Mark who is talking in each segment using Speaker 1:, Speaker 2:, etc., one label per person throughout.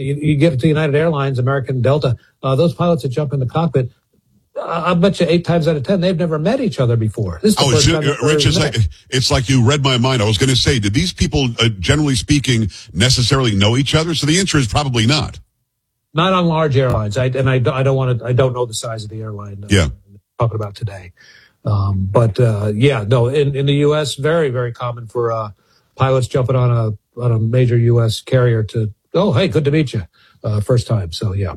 Speaker 1: You get to United Airlines, American, Delta, those pilots that jump in the cockpit, I bet you 8 times out of 10, they've never met each other before. This is the first time
Speaker 2: Rich, it's like you read my mind. I was going to say, did these people, generally speaking, necessarily know each other? So the answer is probably not.
Speaker 1: Not on large airlines. I don't know the size of the airline. Talking about today. In the U.S., very, very common for pilots jumping on a major U.S. carrier to, oh, hey, good to meet you, first time. So, yeah.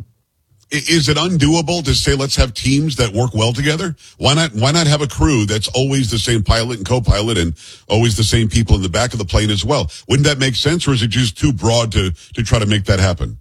Speaker 2: Is it undoable to say, let's have teams that work well together? Why not have a crew that's always the same pilot and co-pilot and always the same people in the back of the plane as well? Wouldn't that make sense, or is it just too broad to try to make that happen?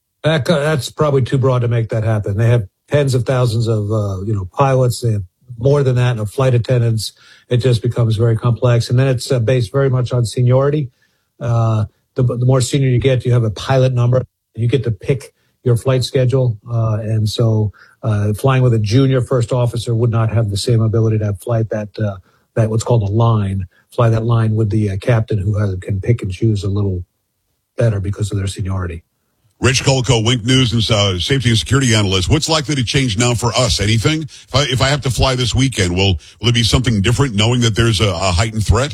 Speaker 1: That's probably too broad to make that happen. They have tens of thousands of, pilots. They have more than that, and flight attendants. It just becomes very complex. And then it's based very much on seniority. The more senior you get, you have a pilot number. You get to pick your flight schedule. And so flying with a junior first officer would not have the same ability to have flight that what's called a line, fly that line with the captain who can pick and choose a little better because of their seniority.
Speaker 2: Rich Kolko, Wink News and safety and security analyst. What's likely to change now for us? Anything? If I have to fly this weekend, will it be something different knowing that there's a heightened threat?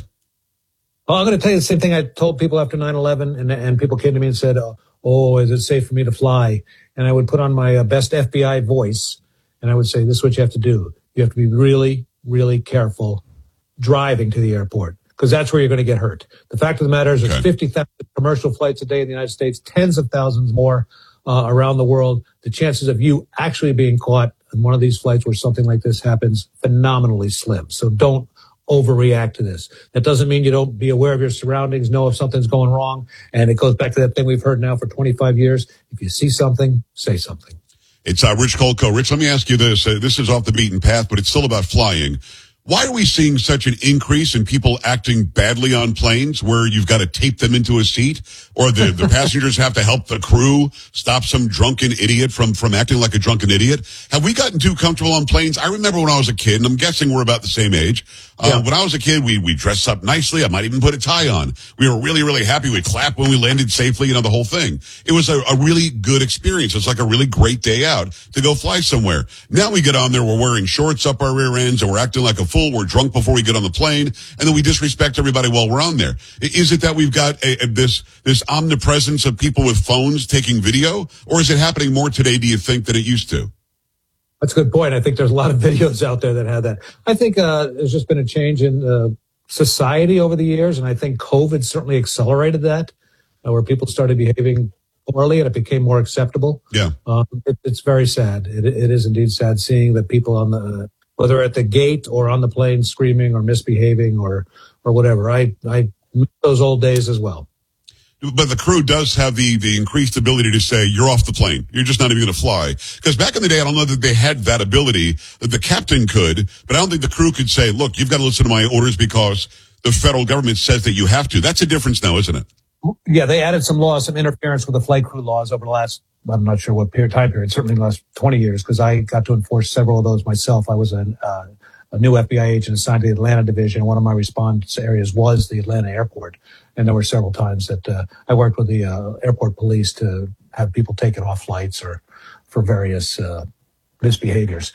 Speaker 1: Well, I'm going to tell you the same thing I told people after 9/11, and people came to me and said, oh, is it safe for me to fly? And I would put on my best FBI voice, and I would say, this is what you have to do. You have to be really, really careful driving to the airport, because that's where you're going to get hurt. The fact of the matter is there's 50,000 commercial flights a day in the United States, tens of thousands more around the world. The chances of you actually being caught in one of these flights where something like this happens, phenomenally slim. So don't overreact to this. That doesn't mean you don't be aware of your surroundings, know if something's going wrong. And it goes back to that thing we've heard now for 25 years. If you see something, say something.
Speaker 2: It's Rich Kolko. Rich, let me ask you this. This is off the beaten path, but it's still about flying. Why are we seeing such an increase in people acting badly on planes where you've got to tape them into a seat, or the passengers have to help the crew stop some drunken idiot from acting like a drunken idiot? Have we gotten too comfortable on planes? I remember when I was a kid, and I'm guessing we're about the same age. When I was a kid, we dressed up nicely. I might even put a tie on. We were really, really happy. We'd clap when we landed safely, the whole thing. It was a really good experience. It's like a really great day out to go fly somewhere. Now we get on there, we're wearing shorts up our rear ends, and we're acting like a fool. We're drunk before we get on the plane, and then we disrespect everybody while we're on there. Is it that we've got this omnipresence of people with phones taking video, or is it happening more today, do you think, than it used to?
Speaker 1: That's a good point. I think there's a lot of videos out there that have that. I think there's just been a change in society over the years, and I think COVID certainly accelerated that, where people started behaving poorly and it became more acceptable.
Speaker 2: Yeah.
Speaker 1: It's very sad. It is indeed sad seeing that people on whether at the gate or on the plane screaming or misbehaving or whatever. I miss those old days as well.
Speaker 2: But the crew does have the increased ability to say, you're off the plane. You're just not even going to fly. Because back in the day, I don't know that they had that ability. That the captain could, but I don't think the crew could say, look, you've got to listen to my orders because the federal government says that you have to. That's a difference now, isn't it?
Speaker 1: Yeah, they added some laws, some interference with the flight crew laws over the last, I'm not sure what time period, certainly the last 20 years, because I got to enforce several of those myself. I was a new FBI agent assigned to the Atlanta division. One of my response areas was the Atlanta airport. And there were several times that I worked with the airport police to have people taken off flights or for various misbehaviors.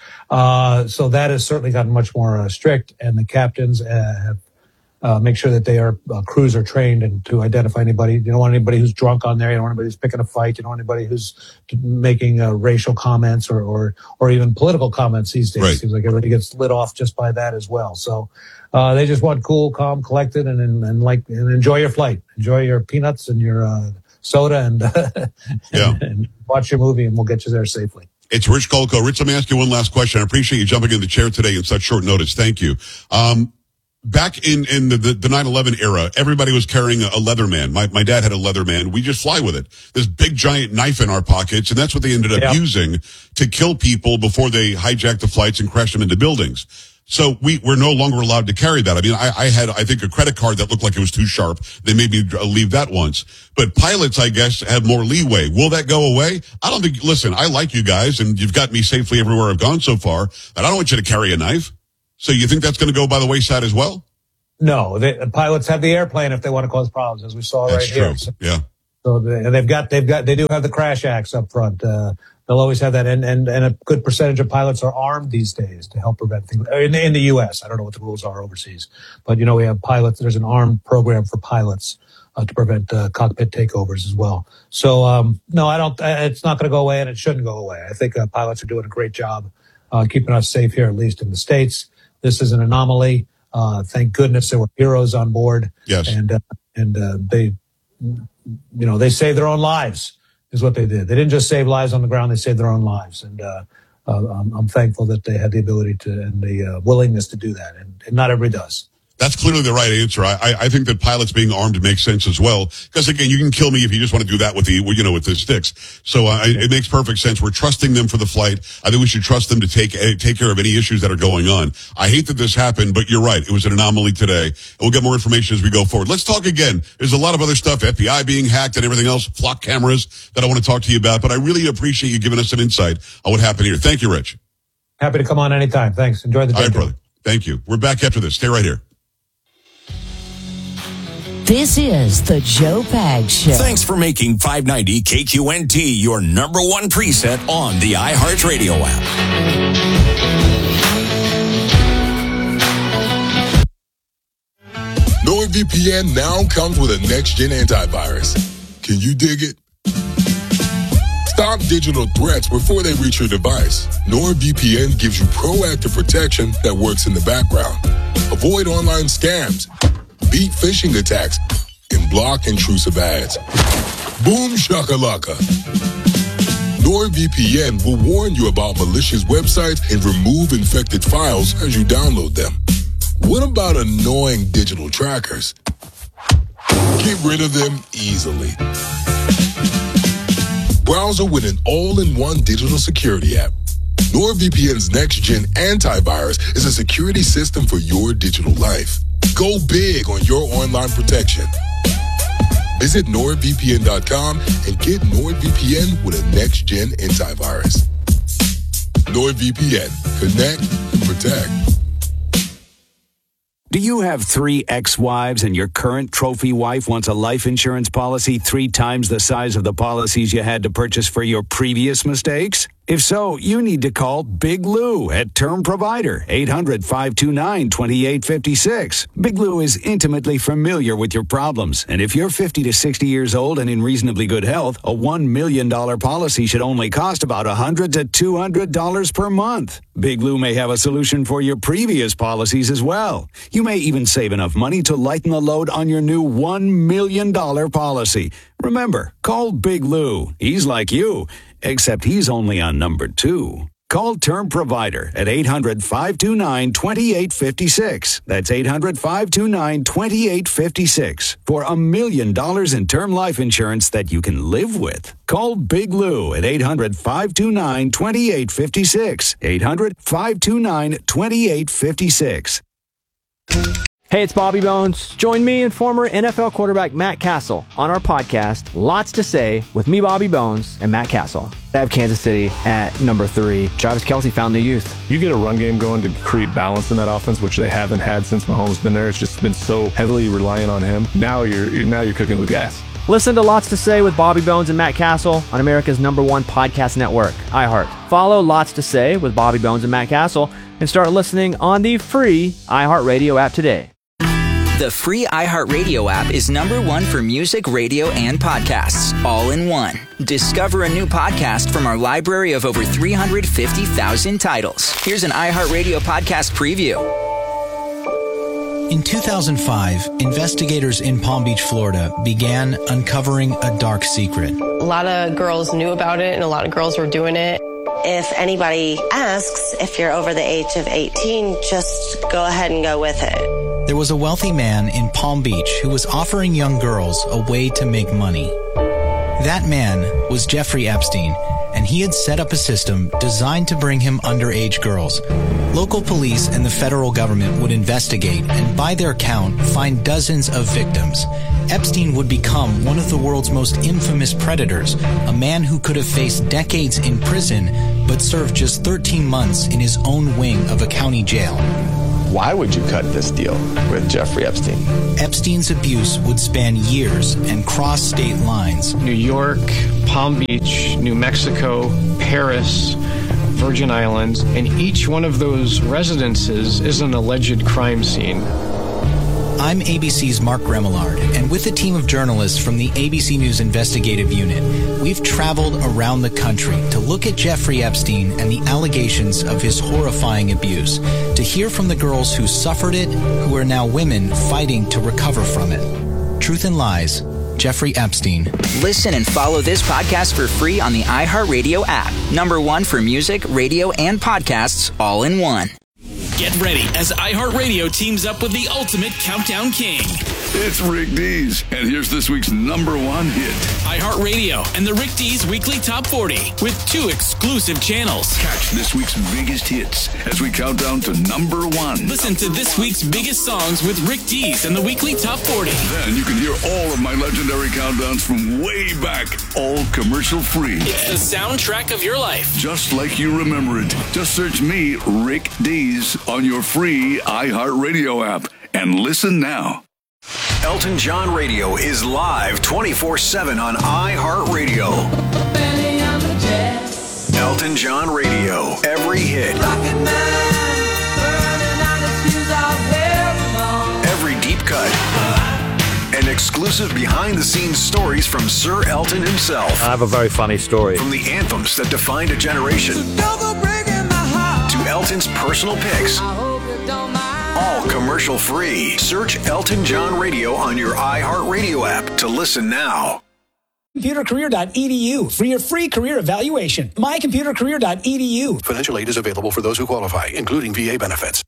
Speaker 1: So that has certainly gotten much more strict, and the captains have make sure that their crews are trained and to identify anybody. You don't want anybody who's drunk on there. You don't want anybody who's picking a fight. You don't want anybody who's making racial comments or even political comments these days.
Speaker 2: Right.
Speaker 1: It seems like everybody gets lit off just by that as well. So they just want cool, calm, collected, and enjoy your flight. Enjoy your peanuts and your soda and watch your movie, and we'll get you there safely.
Speaker 2: It's Rich Kolko. Rich, let me ask you one last question. I appreciate you jumping in the chair today in such short notice. Thank you. Back in the 9/11 era, everybody was carrying a Leatherman. My dad had a Leatherman. We just fly with it. This big giant knife in our pockets, and that's what they ended up using to kill people before they hijacked the flights and crashed them into buildings. So we're no longer allowed to carry that. I mean, I had, I think, a credit card that looked like it was too sharp. They made me leave that once. But pilots, I guess, have more leeway. Will that go away? I don't think, listen, I like you guys, and you've got me safely everywhere I've gone so far, but I don't want you to carry a knife. So you think that's going to go by the wayside as well?
Speaker 1: No, the pilots have the airplane if they want to cause problems, as we saw
Speaker 2: that's
Speaker 1: right
Speaker 2: true.
Speaker 1: here. So,
Speaker 2: yeah.
Speaker 1: So they do have the crash acts up front. They'll always have that, and a good percentage of pilots are armed these days to help prevent things. In the U.S., I don't know what the rules are overseas, but we have pilots. There's an armed program for pilots to prevent cockpit takeovers as well. So no, I don't. It's not going to go away, and it shouldn't go away. I think pilots are doing a great job keeping us safe here, at least in the States. This is an anomaly. Thank goodness there were heroes on board.
Speaker 2: Yes,
Speaker 1: and they saved their own lives. Is what they did. They didn't just save lives on the ground; they saved their own lives, and I'm thankful that they had the ability to and the willingness to do that. And not everybody does.
Speaker 2: That's clearly the right answer. I think that pilots being armed makes sense as well. Because again, you can kill me if you just want to do that with the sticks. So it makes perfect sense. We're trusting them for the flight. I think we should trust them to take care of any issues that are going on. I hate that this happened, but you're right. It was an anomaly today. And we'll get more information as we go forward. Let's talk again. There's a lot of other stuff, FBI being hacked and everything else, flock cameras that I want to talk to you about. But I really appreciate you giving us some insight on what happened here. Thank you, Rich.
Speaker 1: Happy to come on anytime. Thanks. Enjoy the day.
Speaker 2: All right, brother. Thank you. We're back after this. Stay right here.
Speaker 3: This is the Joe Pags Show.
Speaker 4: Thanks for making 590 KQNT your number one preset on the iHeartRadio app.
Speaker 5: NordVPN now comes with a next-gen antivirus. Can you dig it? Stop digital threats before they reach your device. NordVPN gives you proactive protection that works in the background. Avoid online scams, beat phishing attacks, and block intrusive ads. Boom shakalaka. NordVPN will warn you about malicious websites and remove infected files as you download them. What about annoying digital trackers? Get rid of them easily. Browser with an all-in-one digital security app. NordVPN's next-gen antivirus is a security system for your digital life. Go big on your online protection. Visit NordVPN.com and get NordVPN with a next-gen antivirus. NordVPN. Connect and protect.
Speaker 4: Do you have 3 ex-wives and your current trophy wife wants a life insurance policy 3 times the size of the policies you had to purchase for your previous mistakes? If so, you need to call Big Lou at Term Provider, 800-529-2856. Big Lou is intimately familiar with your problems, and if you're 50 to 60 years old and in reasonably good health, a $1 million policy should only cost about $100 to $200 per month. Big Lou may have a solution for your previous policies as well. You may even save enough money to lighten the load on your new $1 million policy. Remember, call Big Lou. He's like you, except he's only on number 2. Call Term Provider at 800-529-2856. That's 800-529-2856 for $1 million in term life insurance that you can live with. Call Big Lou at 800-529-2856. 800-529-2856.
Speaker 6: Hey, it's Bobby Bones. Join me and former NFL quarterback Matt Castle on our podcast, Lots to Say, with me, Bobby Bones, and Matt Castle. I have Kansas City at number 3. Travis Kelce found the youth.
Speaker 7: You get a run game going to create balance in that offense, which they haven't had since Mahomes been there. It's just been so heavily reliant on him. Now you're cooking with gas.
Speaker 6: Listen to Lots to Say with Bobby Bones and Matt Castle on America's #1 podcast network, iHeart. Follow Lots to Say with Bobby Bones and Matt Castle and start listening on the free iHeartRadio app today.
Speaker 8: The free iHeartRadio app is #1 for music, radio, and podcasts, all in one. Discover a new podcast from our library of over 350,000 titles. Here's an iHeartRadio podcast preview.
Speaker 9: In 2005, investigators in Palm Beach, Florida, began uncovering a dark secret.
Speaker 10: A lot of girls knew about it, and a lot of girls were doing it.
Speaker 11: If anybody asks if you're over the age of 18, just go ahead and go with it.
Speaker 9: There was a wealthy man in Palm Beach who was offering young girls a way to make money. That man was Jeffrey Epstein, and he had set up a system designed to bring him underage girls. Local police and the federal government would investigate and, by their count, find dozens of victims. Epstein would become one of the world's most infamous predators, a man who could have faced decades in prison but served just 13 months in his own wing of a county jail.
Speaker 12: Why would you cut this deal with Jeffrey Epstein?
Speaker 9: Epstein's abuse would span years and cross state lines.
Speaker 13: New York, Palm Beach, New Mexico, Paris, Virgin Islands, and each one of those residences is an alleged crime scene.
Speaker 9: I'm ABC's Mark Remillard, and with a team of journalists from the ABC News Investigative Unit, we've traveled around the country to look at Jeffrey Epstein and the allegations of his horrifying abuse, to hear from the girls who suffered it, who are now women fighting to recover from it. Truth and Lies, Jeffrey Epstein.
Speaker 8: Listen and follow this podcast for free on the iHeartRadio app. #1 for music, radio, and podcasts all in one.
Speaker 14: Get ready as iHeartRadio teams up with the ultimate countdown king.
Speaker 15: It's Rick Dees, and here's this week's #1 hit.
Speaker 14: iHeartRadio and the Rick Dees Weekly Top 40 with 2 exclusive channels.
Speaker 15: Catch this week's biggest hits as we count down to #1.
Speaker 14: Listen to this week's biggest songs with Rick Dees and the Weekly Top 40.
Speaker 15: Then you can hear all of my legendary countdowns from way back, all commercial free.
Speaker 14: It's the soundtrack of your life.
Speaker 15: Just like you remember it. Just search me, Rick Dees, on your free iHeartRadio app and listen now.
Speaker 16: Elton John Radio is live 24/7 on iHeartRadio. Elton John Radio, every hit. Every deep cut. And exclusive behind-the-scenes stories from Sir Elton himself.
Speaker 17: I have a very funny story.
Speaker 16: From the anthems that defined a generation to Elton's personal picks. All commercial free. Search Elton John Radio on your iHeartRadio app to listen now.
Speaker 18: ComputerCareer.edu for your free career evaluation. MyComputerCareer.edu.
Speaker 19: Financial aid is available for those who qualify, including VA benefits.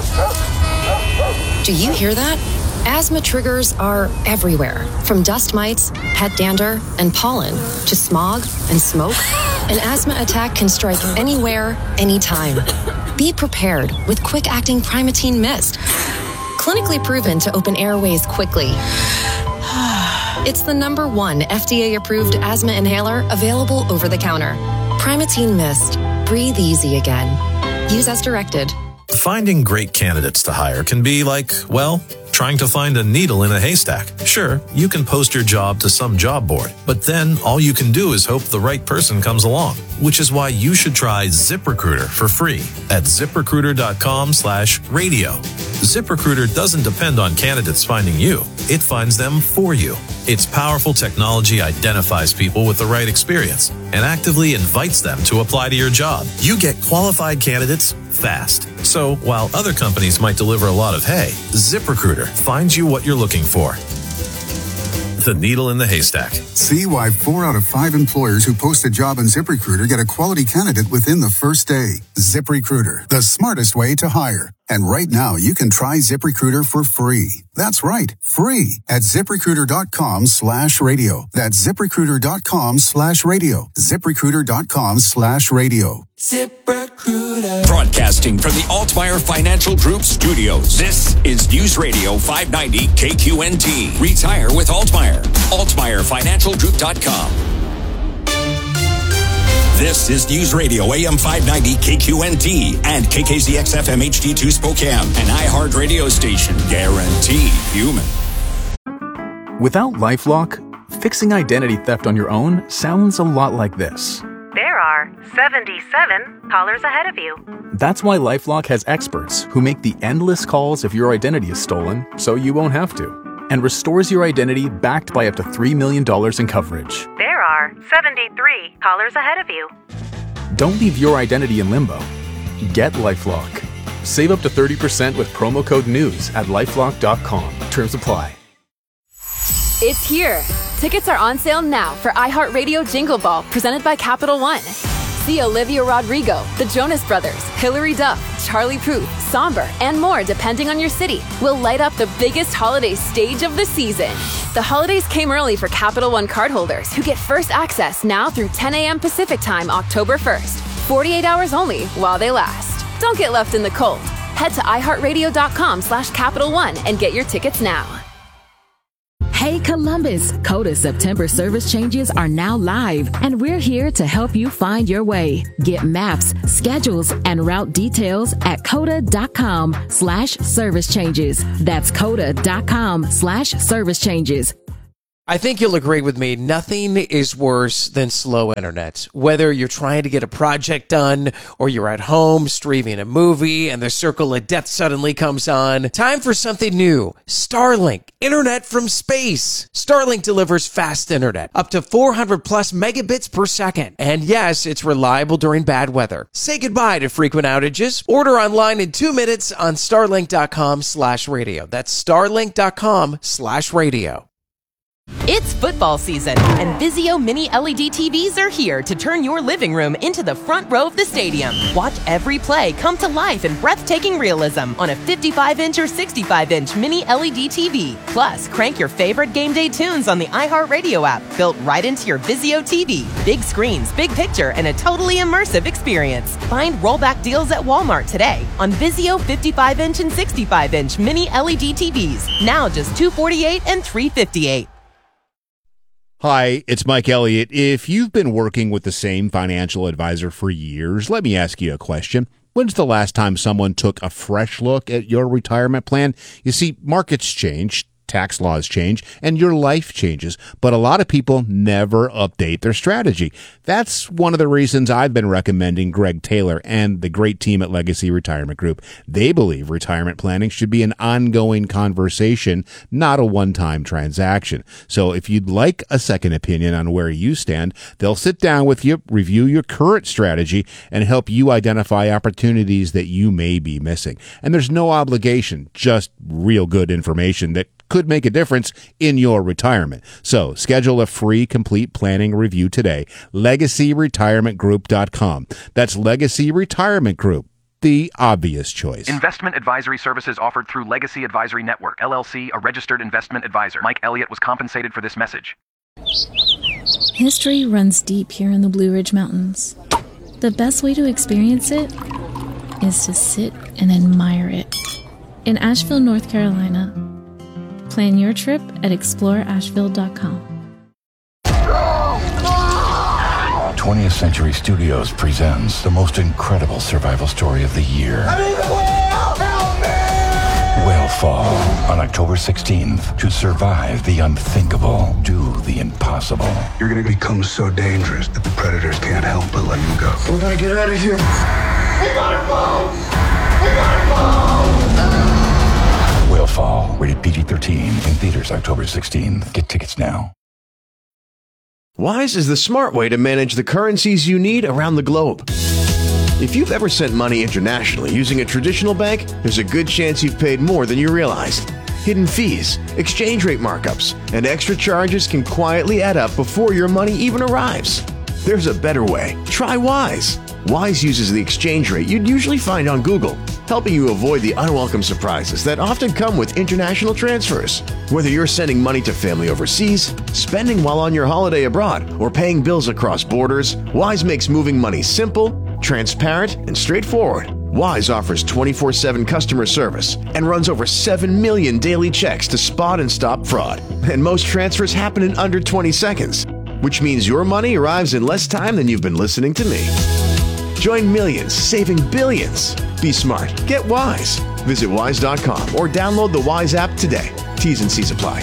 Speaker 20: Do you hear that? Asthma triggers are everywhere, from dust mites, pet dander, and pollen, to smog and smoke. An asthma attack can strike anywhere, anytime. Be prepared with quick-acting Primatene Mist. Clinically proven to open airways quickly. It's the #1 FDA-approved asthma inhaler available over the counter. Primatene Mist. Breathe easy again. Use as directed.
Speaker 21: Finding great candidates to hire can be like, well, trying to find a needle in a haystack. Sure, you can post your job to some job board, but then all you can do is hope the right person comes along, which is why you should try ZipRecruiter for free at ZipRecruiter.com/radio. ZipRecruiter doesn't depend on candidates finding you. It finds them for you. Its powerful technology identifies people with the right experience and actively invites them to apply to your job. You get qualified candidates fast. So while other companies might deliver a lot of hay, ZipRecruiter finds you what you're looking for. The needle in the haystack.
Speaker 22: See why 4 out of 5 employers who post a job on ZipRecruiter get a quality candidate within the first day. ZipRecruiter, the smartest way to hire. And right now, you can try ZipRecruiter for free. That's right, free at ZipRecruiter.com/radio. That's ZipRecruiter.com/radio. ZipRecruiter.com/radio.
Speaker 23: ZipRecruiter. Broadcasting from the Altmaier Financial Group studios. This is News Radio 590 KQNT. Retire with Altmaier. AltmaierFinancialGroup.com. This is News Radio AM 590 KQNT and KKZX-FM HD2 Spokane, an iHeart radio station guaranteed human.
Speaker 24: Without LifeLock, fixing identity theft on your own sounds a lot like this.
Speaker 25: There are 77 callers ahead of you.
Speaker 24: That's why LifeLock has experts who make the endless calls if your identity is stolen so you won't have to, and restores your identity backed by up to $3 million in coverage.
Speaker 25: There are 73 callers ahead of you.
Speaker 24: Don't leave your identity in limbo. Get LifeLock. Save up to 30% with promo code NEWS at LifeLock.com. Terms apply.
Speaker 26: It's here. Tickets are on sale now for iHeartRadio Jingle Ball, presented by Capital One. See Olivia Rodrigo, the Jonas Brothers, Hilary Duff, Charlie Puth, Somber, and more depending on your city. Will light up the biggest holiday stage of the season. The holidays came early for Capital One cardholders who get first access now through 10 a.m. Pacific Time, October 1st. 48 hours only while they last. Don't get left in the cold. Head to iHeartRadio.com/Capital One and get your tickets now.
Speaker 1: Hey Columbus, Coda September service changes are now live, and we're here to help you find your way. Get maps, schedules, and route details at coda.com/service changes. That's coda.com/service changes.
Speaker 2: I think you'll agree with me. Nothing is worse than slow internet. Whether you're trying to get a project done or you're at home streaming a movie and the circle of death suddenly comes on. Time for something new. Starlink. Internet from space. Starlink delivers fast internet. Up to 400 plus megabits per second. And yes, it's reliable during bad weather. Say goodbye to frequent outages. Order online in 2 minutes on starlink.com/radio. That's starlink.com/radio.
Speaker 3: It's football season, and Vizio Mini LED TVs are here to turn your living room into the front row of the stadium. Watch every play come to life in breathtaking realism on a 55-inch or 65-inch Mini LED TV. Plus, crank your favorite game day tunes on the iHeartRadio app, built right into your Vizio TV. Big screens, big picture, and a totally immersive experience. Find rollback deals at Walmart today on Vizio 55-inch and 65-inch Mini LED TVs. Now just $248 and $358.
Speaker 4: Hi, it's Mike Elliott. If you've been working with the same financial advisor for years, let me ask you a question. When's the last time someone took a fresh look at your retirement plan? You see, markets change, tax laws change, and your life changes, but a lot of people never update their strategy. That's one of the reasons I've been recommending Greg Taylor and the great team at Legacy Retirement Group. They believe retirement planning should be an ongoing conversation, not a one-time transaction. So if you'd like a second opinion on where you stand, they'll sit down with you, review your current strategy, and help you identify opportunities that you may be missing. And there's no obligation, just real good information that could make a difference in your retirement. So schedule a free complete planning review today. LegacyRetirementGroup.com. That's Legacy Retirement Group, the obvious choice.
Speaker 5: Investment advisory services offered through Legacy Advisory Network, LLC, a registered investment advisor. Mike Elliott was compensated for this message.
Speaker 17: History runs deep here in the Blue Ridge Mountains. The best way to experience it is to sit and admire it. In Asheville, North Carolina, plan your trip at exploreasheville.com.
Speaker 27: 20th Century Studios presents the most incredible survival story of the year. Whale Fall on October 16th. To survive the unthinkable, do the impossible.
Speaker 28: You're going to become so dangerous that the predators can't help but let you go.
Speaker 27: We're going to get out of here.
Speaker 28: We gotta go!
Speaker 27: We gotta go! Whale Fall, rated PG-13, in theaters October 16th. Get tickets now.
Speaker 29: Wise is the smart way to manage the currencies you need around the globe. If you've ever sent money internationally using a traditional bank, there's a good chance you've paid more than you realized. Hidden fees, exchange rate markups, and extra charges can quietly add up before your money even arrives. There's a better way. Try Wise. Wise uses the exchange rate you'd usually find on Google, helping you avoid the unwelcome surprises that often come with international transfers. Whether you're sending money to family overseas, spending while on your holiday abroad, or paying bills across borders, Wise makes moving money simple, transparent, and straightforward. Wise offers 24/7 customer service and runs over 7 million daily checks to spot and stop fraud. And most transfers happen in under 20 seconds, which means your money arrives in less time than you've been listening to me. Join millions, saving billions. Be smart. Get Wise. Visit wise.com or download the Wise app today. T's and C's apply.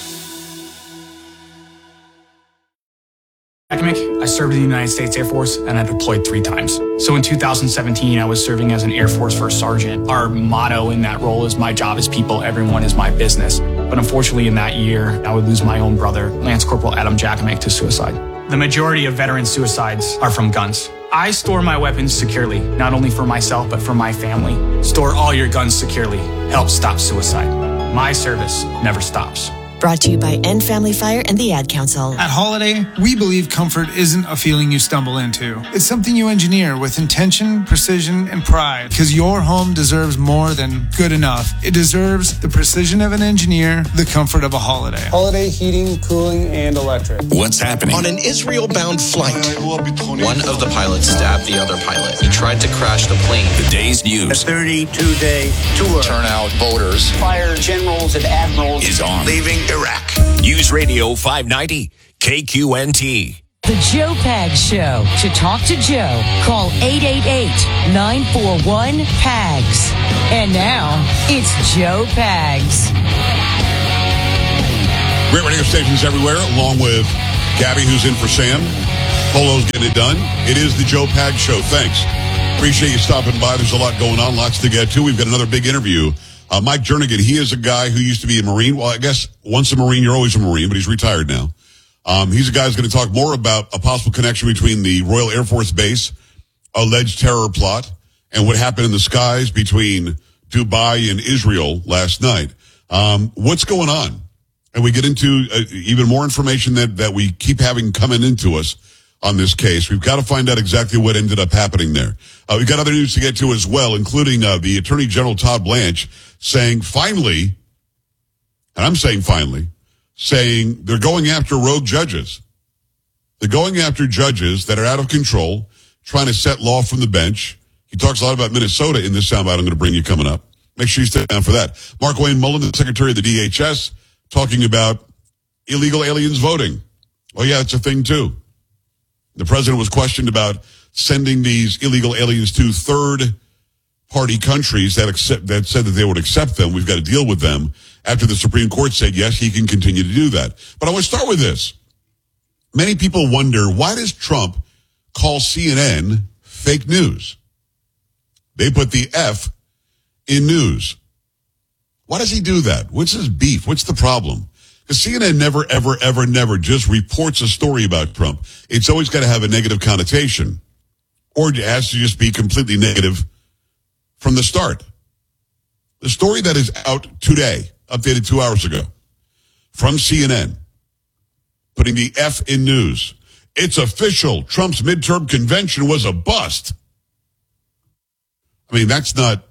Speaker 30: I served in the United States Air Force and I deployed 3 times. So in 2017, I was serving as an Air Force First Sergeant. Our motto in that role is my job is people, everyone is my business. But unfortunately in that year, I would lose my own brother, Lance Corporal Adam Jackamick, to suicide. The majority of veteran suicides are from guns. I store my weapons securely, not only for myself, but for my family. Store all your guns securely. Help stop suicide. My service never stops.
Speaker 31: Brought to you by End Family Fire and the Ad Council.
Speaker 32: At Holiday, we believe comfort isn't a feeling you stumble into. It's something you engineer with intention, precision, and pride. Because your home deserves more than good enough. It deserves the precision of an engineer, the comfort of a Holiday.
Speaker 33: Holiday heating, cooling, and electric.
Speaker 23: What's happening?
Speaker 34: On an Israel-bound flight, one of the pilots stabbed the other pilot. He tried to crash the plane.
Speaker 23: The day's news.
Speaker 34: A 32-day tour.
Speaker 23: Turnout voters.
Speaker 34: Fire generals and admirals
Speaker 23: is on.
Speaker 34: Leaving
Speaker 23: Iraq. News Radio 590, KQNT.
Speaker 6: The Joe Pags Show. To talk to Joe, call 888-941-PAGS. And now, it's Joe Pags.
Speaker 7: Great radio stations everywhere, along with Gabby, who's in for Sam. Polo's getting it done. It is the Joe Pags Show. Thanks. Appreciate you stopping by. There's a lot going on, lots to get to. We've got another big interview. Mike Jernigan, he is a guy who used to be a Marine. Well, I guess once a Marine, you're always a Marine, but he's retired now. He's a guy who's going to talk more about a possible connection between the Royal Air Force Base, alleged terror plot, and what happened in the skies between Dubai and Israel last night. What's going on? And we get into even more information that we keep having coming into us on this case. We've got to find out exactly what ended up happening there. We've got other news to get to as well, including the Attorney General Todd Blanche saying finally, and I'm saying finally, saying they're going after rogue judges. They're going after judges that are out of control, trying to set law from the bench. He talks a lot about Minnesota in this soundbite I'm going to bring you coming up. Make sure you stay down for that. Mark Wayne Mullen, the Secretary of the DHS, talking about illegal aliens voting. Oh, yeah, it's a thing, too. The president was questioned about sending these illegal aliens to third-party countries that said that they would accept them. We've got to deal with them. After the Supreme Court said, yes, he can continue to do that. But I want to start with this. Many people wonder, why does Trump call CNN fake news? They put the F in news. Why does he do that? What's his beef? What's the problem? Because CNN never, ever, ever, never just reports a story about Trump. It's always got to have a negative connotation. Or it has to just be completely negative from the start. The story that is out today, updated 2 hours ago, from CNN, putting the F in news. It's official. Trump's midterm convention was a bust. I mean, that's not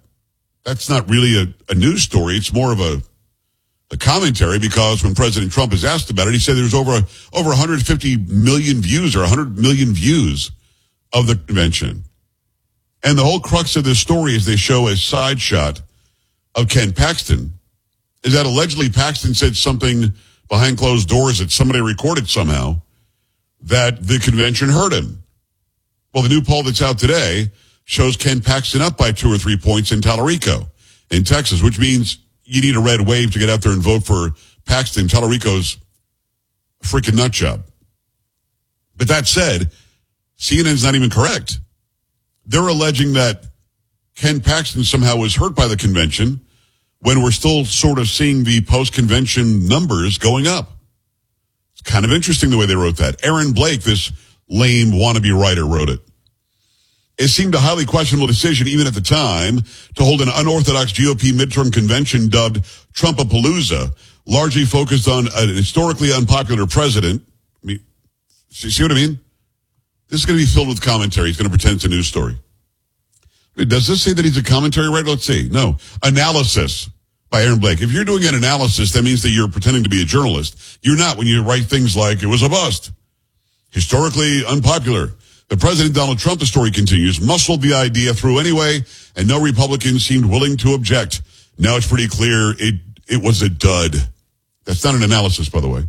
Speaker 7: really a news story. It's more of a commentary, because when President Trump is asked about it, he said there's over 150 million views or 100 million views of the convention. And the whole crux of this story is they show a side shot of Ken Paxton, is that allegedly Paxton said something behind closed doors that somebody recorded somehow that the convention hurt him. Well, the new poll that's out today shows Ken Paxton up by 2 or 3 points in Tallarico in Texas, which means you need a red wave to get out there and vote for Paxton. Tallarico's a freaking nut job. But that said, CNN's not even correct. They're alleging that Ken Paxton somehow was hurt by the convention when we're still sort of seeing the post-convention numbers going up. It's kind of interesting the way they wrote that. Aaron Blake, this lame wannabe writer, wrote it. It seemed a highly questionable decision, even at the time, to hold an unorthodox GOP midterm convention dubbed Trumpapalooza, largely focused on a historically unpopular president. I mean, see what I mean? This is going to be filled with commentary. He's going to pretend it's a news story. Does this say that he's a commentary writer? Let's see. No. Analysis by Aaron Blake. If you're doing an analysis, that means that you're pretending to be a journalist. You're not when you write things like, it was a bust. Historically unpopular. The President Donald Trump, the story continues, muscled the idea through anyway, and no Republicans seemed willing to object. Now it's pretty clear it was a dud. That's not an analysis, by the way.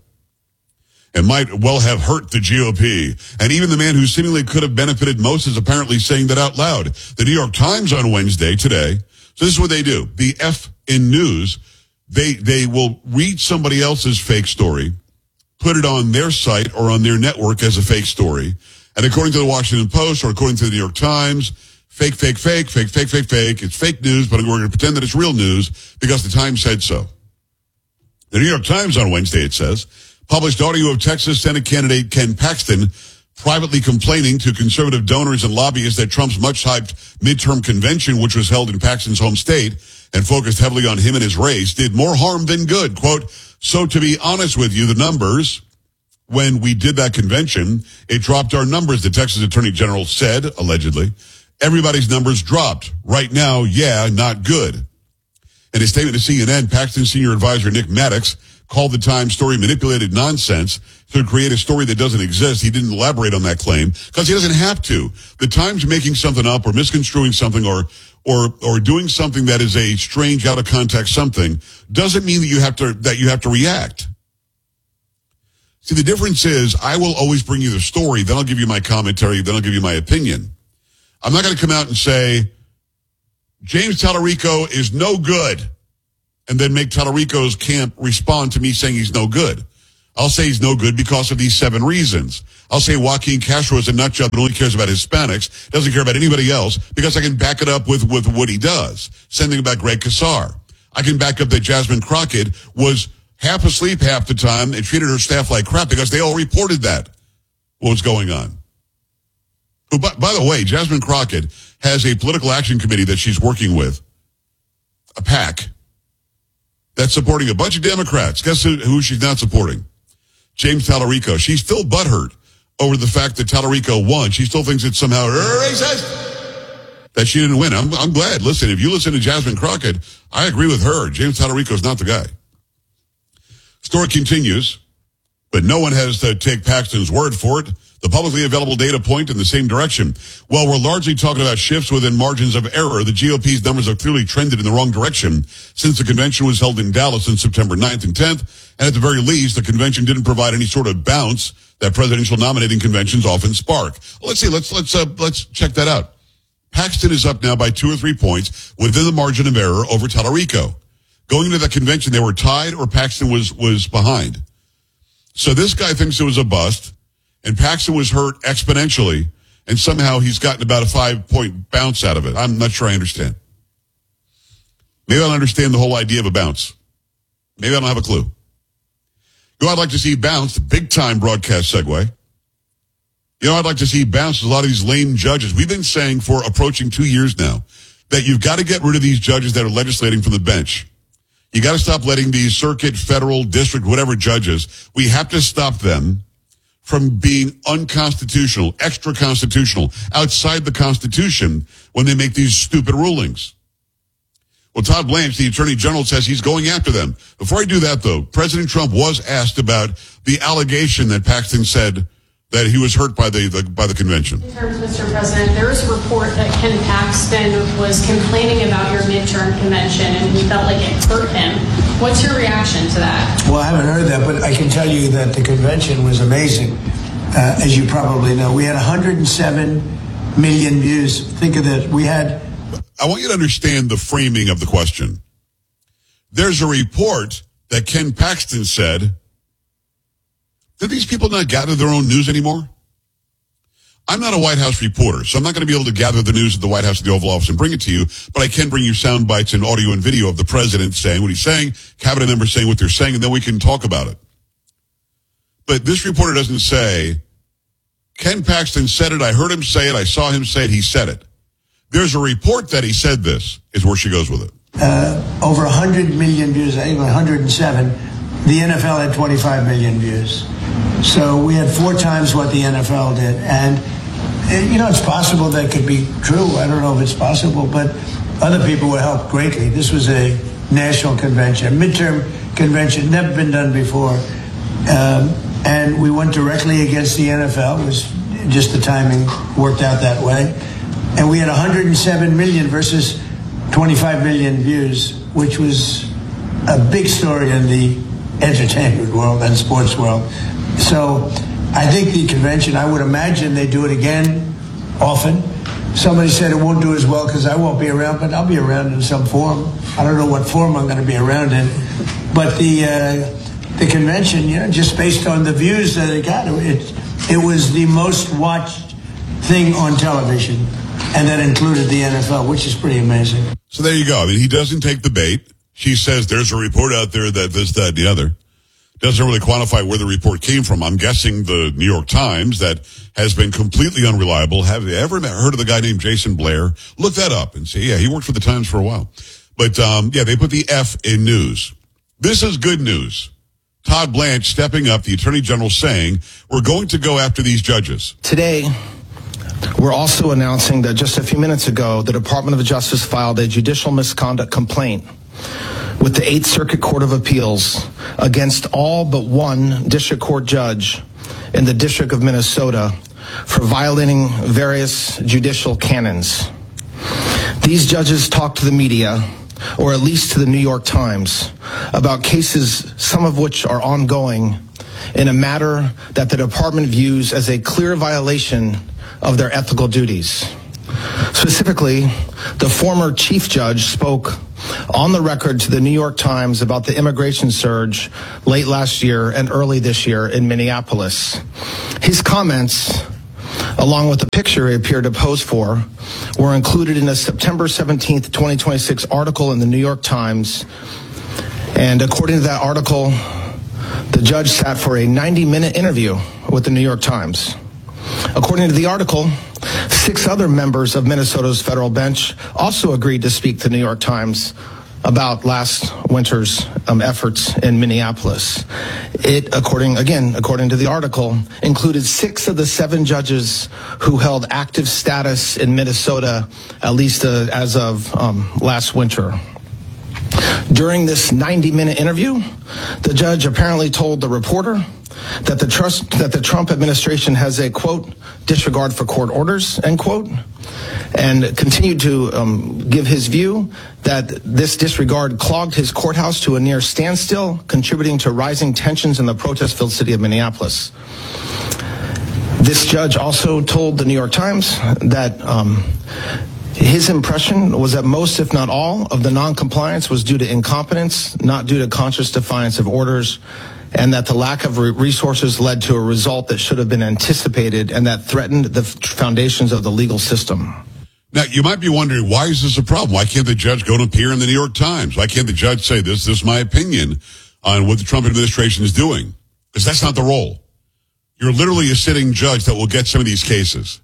Speaker 7: It might well have hurt the GOP. And even the man who seemingly could have benefited most is apparently saying that out loud. The New York Times on Wednesday, today, so this is what they do. The F in news, they will read somebody else's fake story, put it on their site or on their network as a fake story. And according to the Washington Post or according to the New York Times, fake. It's fake news, but we're going to pretend that it's real news because the Times said so. The New York Times on Wednesday, it says, published audio of Texas Senate candidate Ken Paxton privately complaining to conservative donors and lobbyists that Trump's much-hyped midterm convention, which was held in Paxton's home state and focused heavily on him and his race, did more harm than good. Quote, so to be honest with you, the numbers, when we did that convention, it dropped our numbers, the Texas Attorney General said, allegedly. Everybody's numbers dropped. Right now, yeah, not good. In a statement to CNN, Paxton senior advisor Nick Maddox called the Times story manipulated nonsense to create a story that doesn't exist. He didn't elaborate on that claim because he doesn't have to. The Times making something up or misconstruing something or doing something that is a strange, out of context something doesn't mean that you have to react. See, the difference is I will always bring you the story, then I'll give you my commentary, then I'll give you my opinion. I'm not going to come out and say, James Tallarico is no good, and then make Tallarico's camp respond to me saying he's no good. I'll say he's no good because of these 7 reasons. I'll say Joaquin Castro is a nutjob that only cares about Hispanics, doesn't care about anybody else, because I can back it up with what he does. Same thing about Greg Casar. I can back up that Jasmine Crockett was half asleep half the time and treated her staff like crap because they all reported that, what was going on. Oh, by the way, Jasmine Crockett has a political action committee that she's working with, a PAC, that's supporting a bunch of Democrats. Guess who she's not supporting? James Tallarico. She's still butthurt over the fact that Tallarico won. She still thinks it's somehow racist that she didn't win. I'm glad. Listen, if you listen to Jasmine Crockett, I agree with her. James Tallarico's not the guy. Story continues, but no one has to take Paxton's word for it. The publicly available data point in the same direction. While we're largely talking about shifts within margins of error, the GOP's numbers have clearly trended in the wrong direction since the convention was held in Dallas on September 9th and 10th. And at the very least, the convention didn't provide any sort of bounce that presidential nominating conventions often spark. Let's see. Let's check that out. Paxton is up now by 2 or 3 points within the margin of error over Tallarico. Going into that convention, they were tied or Paxton was behind. So this guy thinks it was a bust, and Paxton was hurt exponentially, and somehow he's gotten about a 5-point bounce out of it. I'm not sure I understand. Maybe I don't understand the whole idea of a bounce. Maybe I don't have a clue. You know, I'd like to see bounce, the big-time broadcast segue. You know, I'd like to see bounce a lot of these lame judges. We've been saying for approaching 2 years now that you've got to get rid of these judges that are legislating from the bench. You got to stop letting these circuit, federal, district, whatever judges, we have to stop them from being unconstitutional, extra-constitutional, outside the Constitution when they make these stupid rulings. Well, Todd Blanche, the Attorney General, says he's going after them. Before I do that, though, President Trump was asked about the allegation that Paxton said that he was hurt by the convention.
Speaker 8: In terms, Mr. President, there was a report that Ken Paxton was complaining about your midterm convention and he felt like it hurt him. What's your reaction to that?
Speaker 9: Well, I haven't heard that, but I can tell you that the convention was amazing. As you probably know, we had 107 million views. Think of this. I
Speaker 7: want you to understand the framing of the question. There's a report that Ken Paxton said, do these people not gather their own news anymore? I'm not a White House reporter, so I'm not going to be able to gather the news at the White House at the Oval Office and bring it to you, but I can bring you sound bites and audio and video of the president saying what he's saying, cabinet members saying what they're saying, and then we can talk about it. But this reporter doesn't say, Ken Paxton said it, I heard him say it, I saw him say it, he said it. There's a report that he said this, is where she goes with it.
Speaker 9: Over 100 million views, I think 107. The NFL had 25 million views. So we had 4 times what the NFL did. And, you know, it's possible that could be true. I don't know if it's possible, but other people were helped greatly. This was a national convention, a midterm convention, never been done before. And we went directly against the NFL. It was just the timing worked out that way. And we had 107 million versus 25 million views, which was a big story in the entertainment world and sports world. So I think the convention, I would imagine they do it again often. Somebody said it won't do as well because I won't be around, but I'll be around in some form. I don't know what form I'm going to be around in. But the convention, you know, just based on the views that it got, it was the most watched thing on television. And that included the NFL, which is pretty amazing.
Speaker 7: So there you go. I mean, he doesn't take the bait. She says there's a report out there that this, that, and the other. Doesn't really quantify where the report came from. I'm guessing the New York Times, that has been completely unreliable. Have you ever heard of the guy named Jason Blair? Look that up and see. Yeah, he worked for the Times for a while. But, yeah, they put the F in news. This is good news. Todd Blanche stepping up, the Attorney General, saying, we're going to go after these judges.
Speaker 10: Today, we're also announcing that just a few minutes ago, the Department of Justice filed a judicial misconduct complaint with the 8th Circuit Court of Appeals against all but one district court judge in the District of Minnesota for violating various judicial canons. These judges talked to the media, or at least to the New York Times, about cases, some of which are ongoing, in a matter that the department views as a clear violation of their ethical duties. Specifically, the former chief judge spoke on the record to the New York Times about the immigration surge late last year and early this year in Minneapolis. His comments, along with the picture he appeared to pose for, were included in a September 17th, 2026 article in the New York Times. And according to that article, the judge sat for a 90-minute interview with the New York Times. According to the article, 6 other members of Minnesota's federal bench also agreed to speak to the New York Times about last winter's efforts in Minneapolis. It, according to the article, included 6 of the 7 judges who held active status in Minnesota, at least as of last winter. During this 90-minute interview, the judge apparently told the reporter that the Trump administration has a, quote, disregard for court orders, end quote, and continued to give his view that this disregard clogged his courthouse to a near standstill, contributing to rising tensions in the protest-filled city of Minneapolis. This judge also told the New York Times that his impression was that most, if not all, of the noncompliance was due to incompetence, not due to conscious defiance of orders, and that the lack of resources led to a result that should have been anticipated and that threatened the foundations of the legal system.
Speaker 7: Now, you might be wondering, why is this a problem? Why can't the judge go and appear in the New York Times? Why can't the judge say, this is my opinion on what the Trump administration is doing? Because that's not the role. You're literally a sitting judge that will get some of these cases.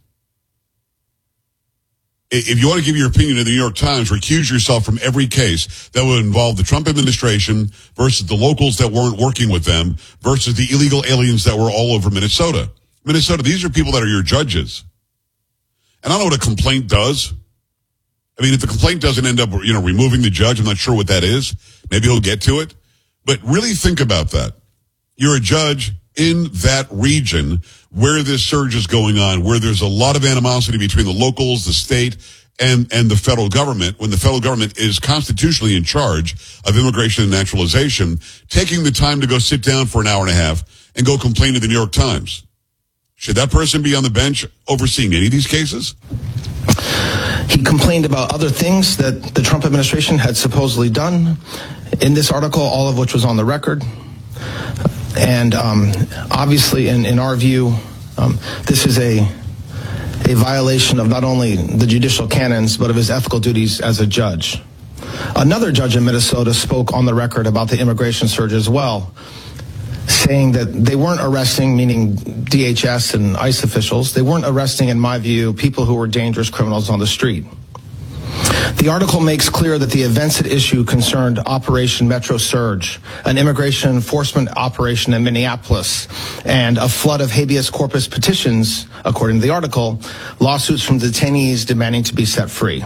Speaker 7: If you want to give your opinion to the New York Times, recuse yourself from every case that would involve the Trump administration versus the locals that weren't working with them versus the illegal aliens that were all over Minnesota. Minnesota, these are people that are your judges. And I don't know what a complaint does. I mean, if the complaint doesn't end up, removing the judge, I'm not sure what that is. Maybe he'll get to it. But really think about that. You're a judge in that region where this surge is going on, where there's a lot of animosity between the locals, the state, and the federal government, when the federal government is constitutionally in charge of immigration and naturalization, taking the time to go sit down for an hour and a half and go complain to the New York Times. Should that person be on the bench overseeing any of these cases?
Speaker 10: He complained about other things that the Trump administration had supposedly done in this article, all of which was on the record. And obviously, in our view, this is a violation of not only the judicial canons, but of his ethical duties as a judge. Another judge in Minnesota spoke on the record about the immigration surge as well, saying that they weren't arresting, meaning DHS and ICE officials, they weren't arresting, in my view, people who were dangerous criminals on the street. The article makes clear that the events at issue concerned Operation Metro Surge, an immigration enforcement operation in Minneapolis, and a flood of habeas corpus petitions, according to the article, lawsuits from detainees demanding to be set free.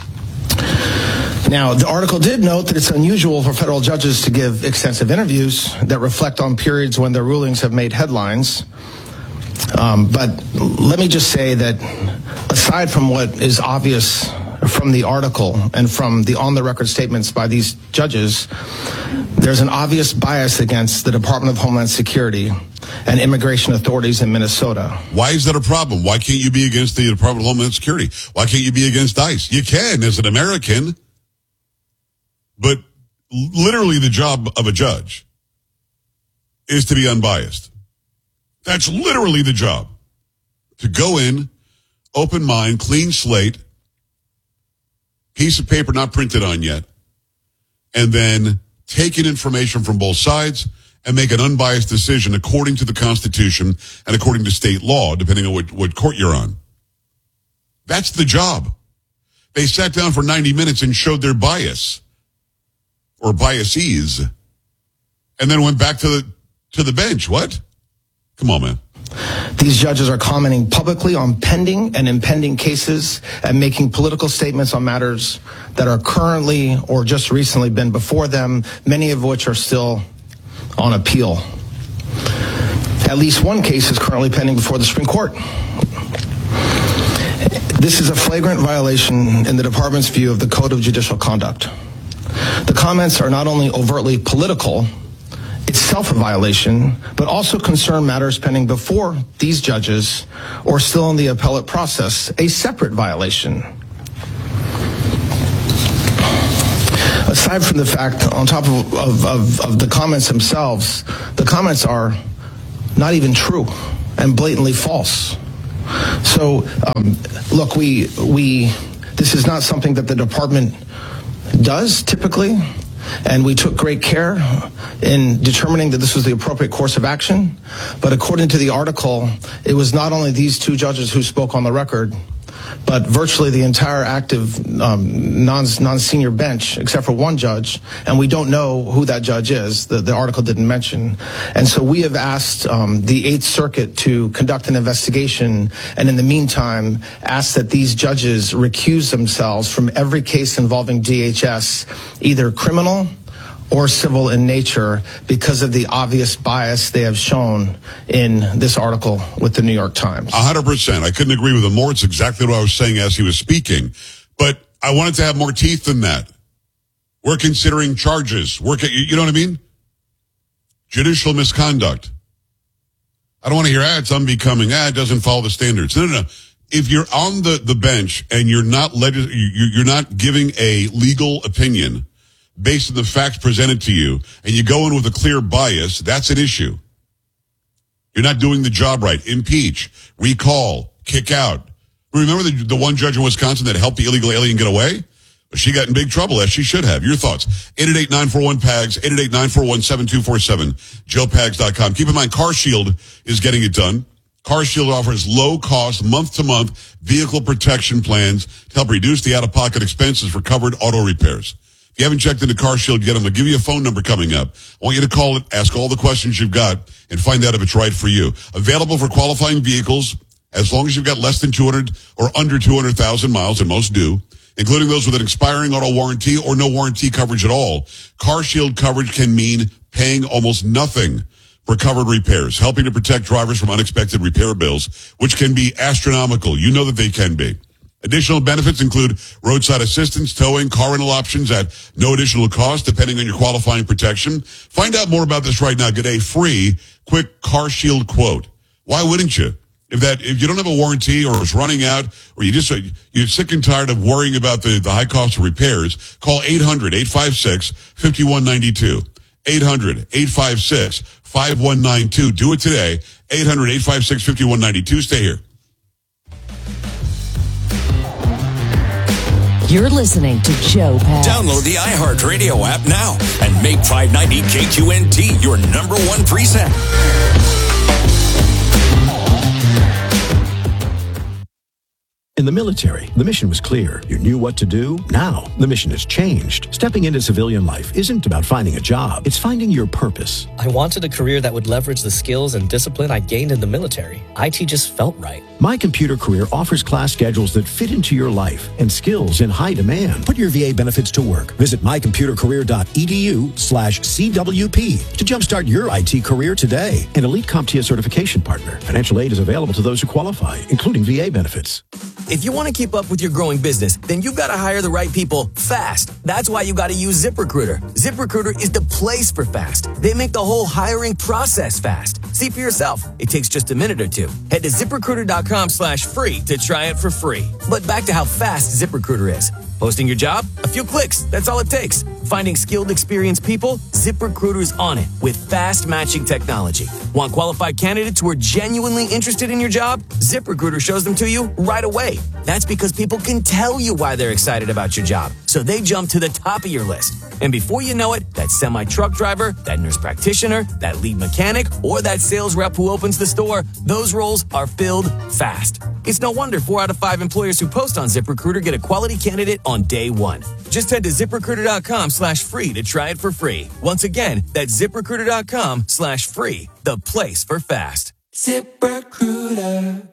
Speaker 10: Now, the article did note that it's unusual for federal judges to give extensive interviews that reflect on periods when their rulings have made headlines. But let me just say that aside from what is obvious from the article and from the on-the-record statements by these judges, there's an obvious bias against the Department of Homeland Security and immigration authorities in Minnesota.
Speaker 7: Why is that a problem? Why can't you be against the Department of Homeland Security? Why can't you be against ICE? You can as an American, but literally the job of a judge is to be unbiased. That's literally the job. To go in, open mind, clean slate, piece of paper not printed on yet, and then take in information from both sides and make an unbiased decision according to the Constitution and according to state law, depending on what court you're on. That's the job. They sat down for 90 minutes and showed their bias or biases and then went back to the bench. What? Come on, man.
Speaker 10: These judges are commenting publicly on pending and impending cases and making political statements on matters that are currently or just recently been before them, many of which are still on appeal. At least one case is currently pending before the Supreme Court. This is a flagrant violation in the department's view of the Code of Judicial Conduct. The comments are not only overtly political, it's itself a violation, but also concern matters pending before these judges or still in the appellate process, a separate violation. Aside from the fact, on top of the comments themselves, the comments are not even true and blatantly false. So, look, this is not something that the department does typically, and we took great care in determining that this was the appropriate course of action. But according to the article, it was not only these two judges who spoke on the record, but virtually the entire active non-senior bench, except for one judge, and we don't know who that judge is. The article didn't mention. And so we have asked the Eighth Circuit to conduct an investigation, and in the meantime, ask that these judges recuse themselves from every case involving DHS, either criminal or civil in nature, because of the obvious bias they have shown in this article with the New York Times.
Speaker 7: 100%. I couldn't agree with him more. It's exactly what I was saying as he was speaking. But I wanted to have more teeth than that. We're considering charges. You know what I mean? Judicial misconduct. I don't want to hear, it's unbecoming. It doesn't follow the standards. No. If you're on the bench and you're not giving a legal opinion based on the facts presented to you, and you go in with a clear bias, that's an issue. You're not doing the job right. Impeach, recall, kick out. Remember the one judge in Wisconsin that helped the illegal alien get away? She got in big trouble, as she should have. Your thoughts. 888-941-PAGS, 888-941-7247, joepags.com. Keep in mind, CarShield is getting it done. CarShield offers low-cost, month-to-month vehicle protection plans to help reduce the out-of-pocket expenses for covered auto repairs. If you haven't checked into CarShield yet, I'm going to give you a phone number coming up. I want you to call it, ask all the questions you've got, and find out if it's right for you. Available for qualifying vehicles as long as you've got less than 200 or under 200,000 miles, and most do, including those with an expiring auto warranty or no warranty coverage at all. CarShield coverage can mean paying almost nothing for covered repairs, helping to protect drivers from unexpected repair bills, which can be astronomical. You know that they can be. Additional benefits include roadside assistance, towing, car rental options at no additional cost, depending on your qualifying protection. Find out more about this right now. Get a free, quick CarShield quote. Why wouldn't you? If you don't have a warranty, or it's running out, or you're sick and tired of worrying about the high cost of repairs, call 800-856-5192. 800-856-5192. Do it today. 800-856-5192. Stay here.
Speaker 6: You're listening to Joe Pags.
Speaker 23: Download the iHeartRadio app now and make 590 KQNT your number one preset.
Speaker 11: In the military, the mission was clear. You knew what to do. Now, the mission has changed. Stepping into civilian life isn't about finding a job. It's finding your purpose.
Speaker 12: I wanted a career that would leverage the skills and discipline I gained in the military. IT just felt right.
Speaker 11: My Computer Career offers class schedules that fit into your life and skills in high demand. Put your VA benefits to work. Visit mycomputercareer.edu/CWP to jumpstart your IT career today. An elite CompTIA certification partner. Financial aid is available to those who qualify, including VA benefits.
Speaker 13: If you want to keep up with your growing business, then you've got to hire the right people fast. That's why you got to use ZipRecruiter. ZipRecruiter is the place for fast. They make the whole hiring process fast. See for yourself. It takes just a minute or two. Head to ZipRecruiter.com/free to try it for free. But back to how fast ZipRecruiter is. Posting your job? A few clicks. That's all it takes. Finding skilled, experienced people? ZipRecruiter's on it with fast matching technology. Want qualified candidates who are genuinely interested in your job? ZipRecruiter shows them to you right away. That's because people can tell you why they're excited about your job. So they jump to the top of your list. And before you know it, that semi-truck driver, that nurse practitioner, that lead mechanic, or that sales rep who opens the store, those roles are filled fast. It's no wonder 4 out of 5 employers who post on ZipRecruiter get a quality candidate on day one. Just head to ZipRecruiter.com/free to try it for free. Once again, that's ZipRecruiter.com/free, the place for fast. ZipRecruiter.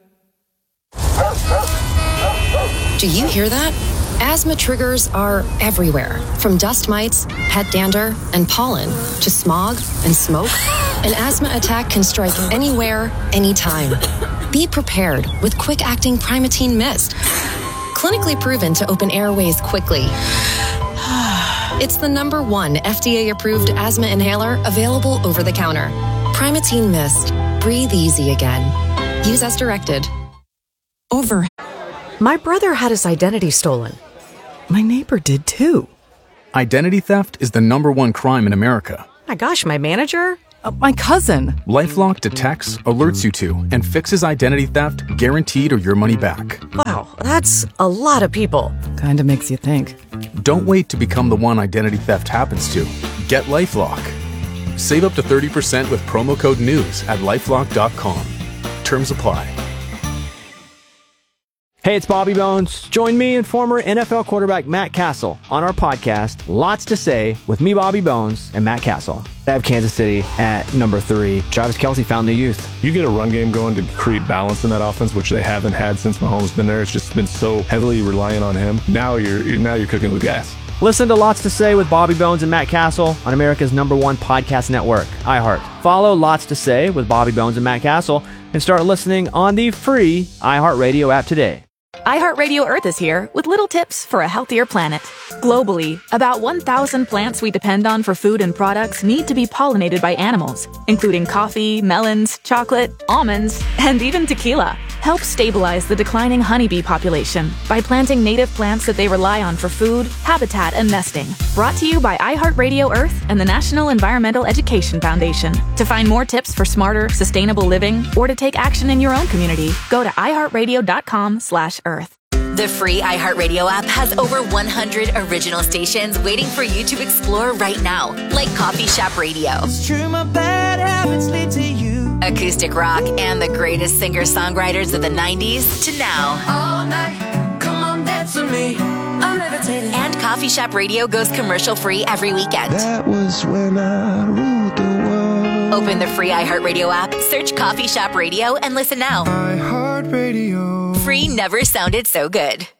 Speaker 14: Do you hear that? Asthma triggers are everywhere, from dust mites, pet dander, and pollen, to smog and smoke. An asthma attack can strike anywhere, anytime. Be prepared with quick-acting Primatene Mist. Clinically proven to open airways quickly It's the #1 FDA-approved asthma inhaler available over the counter. Primatene Mist. Breathe easy again. Use as directed.
Speaker 1: My brother had his identity stolen. My neighbor did too.
Speaker 2: Identity theft is the #1 crime in America.
Speaker 1: My gosh, my manager? My cousin.
Speaker 2: LifeLock detects, alerts you to, and fixes identity theft guaranteed or your money back.
Speaker 1: Wow, that's a lot of people. Kinda makes you think.
Speaker 2: Don't wait to become the one identity theft happens to. Get LifeLock. Save up to 30% with promo code NEWS at LifeLock.com. Terms apply.
Speaker 3: Hey, it's Bobby Bones. Join me and former NFL quarterback Matt Castle on our podcast, Lots to Say, with me, Bobby Bones, and Matt Castle. I have Kansas City at number 3. Travis Kelce found the youth.
Speaker 4: You get a run game going to create balance in that offense, which they haven't had since Mahomes been there. It's just been so heavily reliant on him. Now you're cooking with gas.
Speaker 3: Listen to Lots to Say with Bobby Bones and Matt Castle on America's #1 podcast network, iHeart. Follow Lots to Say with Bobby Bones and Matt Castle and start listening on the free iHeartRadio app today.
Speaker 15: iHeartRadio Earth is here with little tips for a healthier planet. Globally, about 1,000 plants we depend on for food and products need to be pollinated by animals, including coffee, melons, chocolate, almonds, and even tequila. Help stabilize the declining honeybee population by planting native plants that they rely on for food, habitat, and nesting. Brought to you by iHeartRadio Earth and the National Environmental Education Foundation. To find more tips for smarter, sustainable living, or to take action in your own community, go to iHeartRadio.com/Earth.
Speaker 16: The free iHeartRadio app has over 100 original stations waiting for you to explore right now, like Coffee Shop Radio, acoustic rock, and the greatest singer-songwriters of the 90s to now. All night, come on, dance with me. I'm levitating. And Coffee Shop Radio goes commercial-free every weekend.
Speaker 18: That was when I ruled the world.
Speaker 16: Open the free iHeartRadio app, search Coffee Shop Radio, and listen now.
Speaker 18: iHeartRadio.
Speaker 16: Free never sounded so good.